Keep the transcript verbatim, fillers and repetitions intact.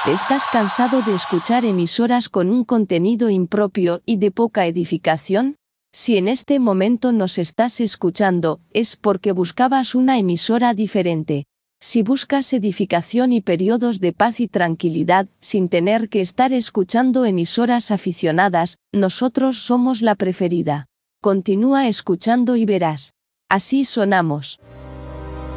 ¿Estás cansado de escuchar emisoras con un contenido impropio y de poca edificación? Si en este momento nos estás escuchando, es porque buscabas una emisora diferente. Si buscas edificación y periodos de paz y tranquilidad, sin tener que estar escuchando emisoras aficionadas, nosotros somos la preferida. Continúa escuchando y verás. Así sonamos.